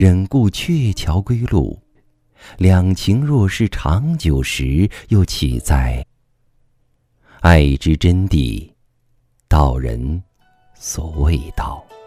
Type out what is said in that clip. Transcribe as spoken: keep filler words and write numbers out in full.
忍顾鹊桥归路，两情若是长久时，又岂在爱之真谛，道人所未道。